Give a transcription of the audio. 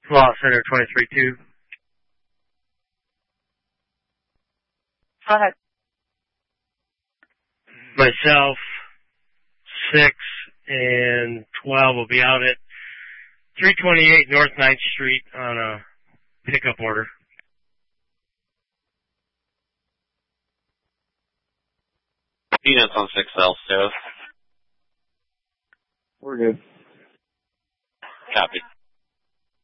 Law Center 23-2. Go ahead. Myself, 6 and 12 will be out at 328 North 9th Street on a pickup order. Peanuts on 6L, Stove. We're good. Copy.